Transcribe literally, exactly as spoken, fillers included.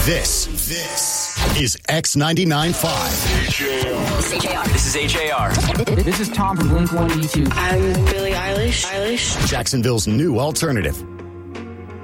This, this is X ninety-nine point five. This is H A R. This is H A R. This is Tom from Blink one eighty-two. I'm Billie Eilish. Eilish. Jacksonville's new alternative.